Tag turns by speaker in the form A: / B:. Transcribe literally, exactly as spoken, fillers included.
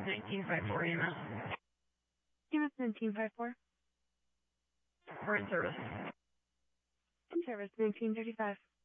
A: nineteen five four E M S.
B: E M S nineteen five four.
A: We're in service.
B: In service nineteen thirty-five.